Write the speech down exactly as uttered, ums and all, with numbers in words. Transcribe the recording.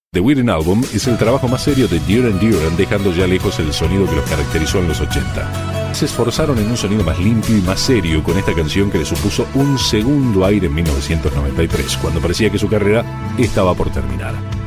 The Wedding Album es el trabajo más serio de Duran Duran, dejando ya lejos el sonido que los caracterizó en los ochenta. Se esforzaron en un sonido más limpio y más serio con esta canción que le supuso un segundo aire en mil novecientos noventa y tres, cuando parecía que su carrera estaba por terminar.